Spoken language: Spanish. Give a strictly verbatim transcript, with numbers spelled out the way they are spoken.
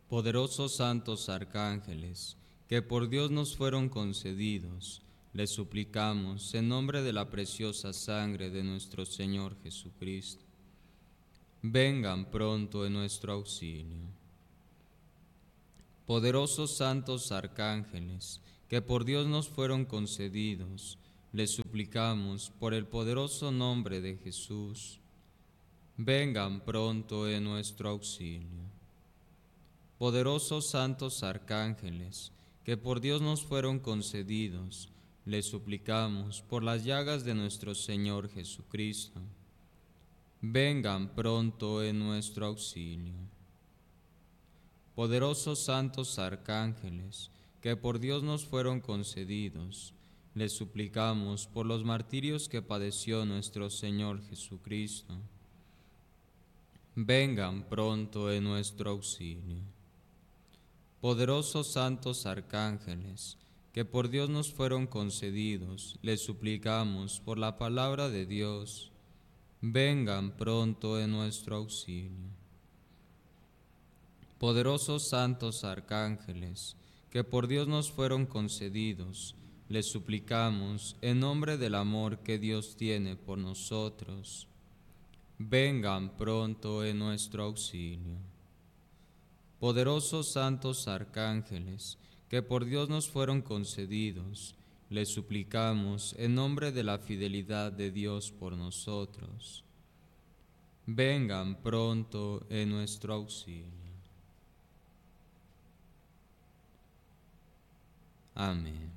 Poderosos santos arcángeles, que por Dios nos fueron concedidos, les suplicamos en nombre de la preciosa sangre de nuestro Señor Jesucristo, vengan pronto en nuestro auxilio. Poderosos santos arcángeles, que por Dios nos fueron concedidos, les suplicamos por el poderoso nombre de Jesús, vengan pronto en nuestro auxilio. Poderosos santos arcángeles, que por Dios nos fueron concedidos, les suplicamos por las llagas de nuestro Señor Jesucristo, vengan pronto en nuestro auxilio. Poderosos santos arcángeles, que por Dios nos fueron concedidos, les suplicamos por los martirios que padeció nuestro Señor Jesucristo, vengan pronto en nuestro auxilio. Poderosos santos arcángeles, que por Dios nos fueron concedidos, les suplicamos por la palabra de Dios, vengan pronto en nuestro auxilio. Poderosos santos arcángeles, que por Dios nos fueron concedidos, les suplicamos en nombre del amor que Dios tiene por nosotros, vengan pronto en nuestro auxilio. Poderosos santos arcángeles, que por Dios nos fueron concedidos, les suplicamos en nombre de la fidelidad de Dios por nosotros, vengan pronto en nuestro auxilio. Amén.